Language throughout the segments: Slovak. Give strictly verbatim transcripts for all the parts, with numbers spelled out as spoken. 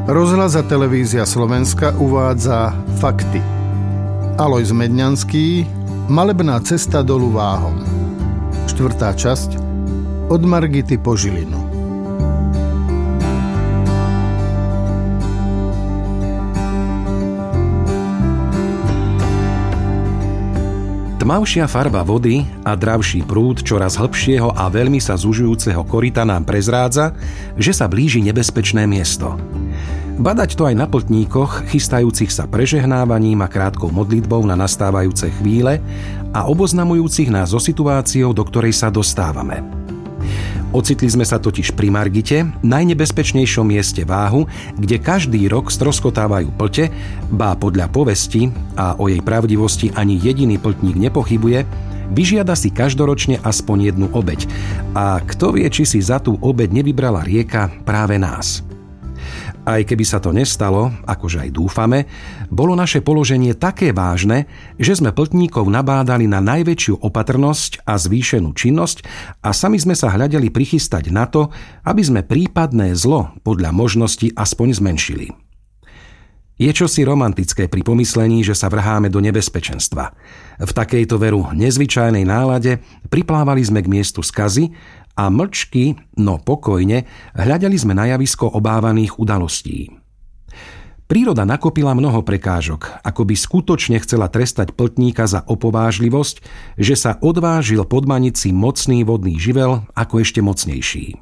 Rozhlas a televízia Slovenska uvádza fakty. Alojz Medňanský, Malebná cesta dolu Váhom. Štvrtá časť, od Margity po Žilinu. Tmavšia farba vody a dravší prúd čoraz hlbšieho a veľmi sa zužujúceho koryta nám prezrádza, že sa blíži nebezpečné miesto. Badať to aj na pĺtníkoch, chystajúcich sa prežehnávaním a krátkou modlitbou na nastávajúce chvíle a oboznamujúcich nás so situáciou, do ktorej sa dostávame. Ocitli sme sa totiž pri Margite, najnebezpečnejšom mieste Váhu, kde každý rok stroskotávajú pľte, bá podľa povesti, a o jej pravdivosti ani jediný pĺtník nepochybuje, vyžiada si každoročne aspoň jednu obeť. A kto vie, či si za tú obeť nevybrala rieka práve nás. Aj keby sa to nestalo, akože aj dúfame, bolo naše položenie také vážne, že sme pĺtníkov nabádali na najväčšiu opatrnosť a zvýšenú činnosť a sami sme sa hľadeli prichystať na to, aby sme prípadné zlo podľa možnosti aspoň zmenšili. Je čosi romantické pri pomyslení, že sa vrháme do nebezpečenstva. V takejto veru nezvyčajnej nálade priplávali sme k miestu skazy a mlčky, no pokojne, hľadali sme na javisko obávaných udalostí. Príroda nakopila mnoho prekážok, ako by skutočne chcela trestať pĺtníka za opovážlivosť, že sa odvážil podmaniť si mocný vodný živel ako ešte mocnejší.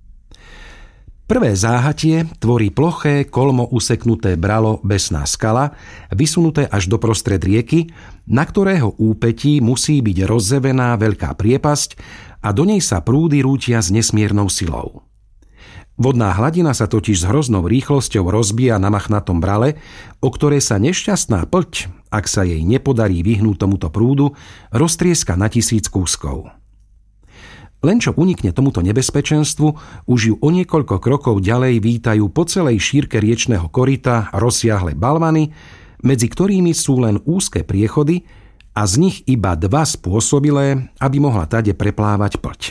Prvé záhatie tvorí ploché, kolmo useknuté bralo Besná skala, vysunuté až do prostred rieky, na ktorého úpetí musí byť rozzevená veľká priepasť a do nej sa prúdy rútia s nesmiernou silou. Vodná hladina sa totiž s hroznou rýchlosťou rozbíja na machnatom brale, o ktoré sa nešťastná pľť, ak sa jej nepodarí vyhnúť tomuto prúdu, roztrieska na tisíc kúskov. Len čo unikne tomuto nebezpečenstvu, už ju o niekoľko krokov ďalej vítajú po celej šírke riečného koryta rozsiahle balvany, medzi ktorými sú len úzke priechody a z nich iba dva spôsobilé, aby mohla tade preplávať pľť.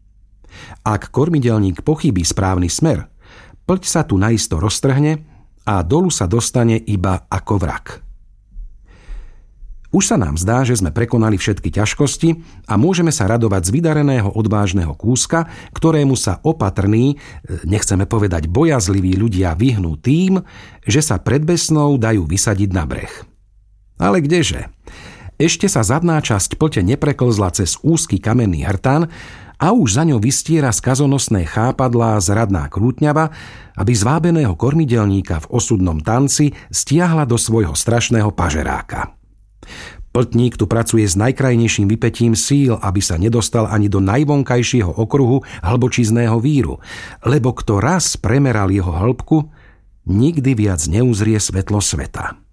Ak kormidelník pochybí správny smer, pľť sa tu naisto roztrhne a dolu sa dostane iba ako vrak. Už sa nám zdá, že sme prekonali všetky ťažkosti a môžeme sa radovať z vydareného odvážneho kúska, ktorému sa opatrní, nechceme povedať bojazliví ľudia vyhnú tým, že sa pred Besnou dajú vysadiť na breh. Ale kdeže? Ešte sa zadná časť pľte nepreklzla cez úzky kamenný hrtan a už za ňou vystiera skazonosné chápadlá zradná krútňava, aby zvábeného kormidelníka v osudnom tanci stiahla do svojho strašného pažeráka. Pĺtník tu pracuje s najkrajnejším vypätím síl, aby sa nedostal ani do najvonkajšieho okruhu hlbočizného víru, lebo kto raz premeral jeho hĺbku, nikdy viac neuzrie svetlo sveta.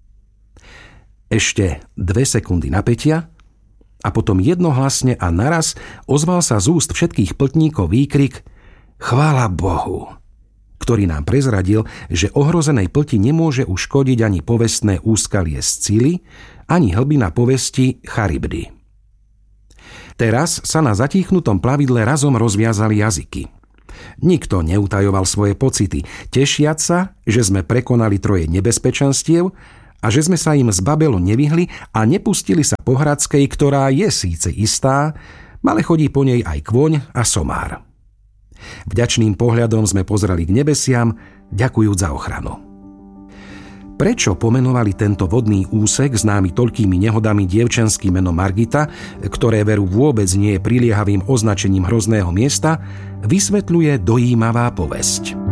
Ešte dve sekundy napätia a potom jednohlasne a naraz ozval sa z úst všetkých pĺtníkov výkrik Chvála Bohu, ktorý nám prezradil, že ohrozenej pĺti nemôže uškodiť ani povestné úskalie Scily, ani hlbina povesti Charybdy. Teraz sa na zatíchnutom plavidle razom rozviazali jazyky. Nikto neutajoval svoje pocity, tešiac sa, že sme prekonali troje nebezpečenstiev a že sme sa im z Babelu nevyhli a nepustili sa po Hradskej, ktorá je síce istá, ale chodí po nej aj kôň a somár. Vďačným pohľadom sme pozreli k nebesiam, ďakujúc za ochranu. Prečo pomenovali tento vodný úsek známy toľkými nehodami dievčenským menom Margita, ktoré veru vôbec nie je priliehavým označením hrozného miesta, vysvetľuje dojímavá povesť.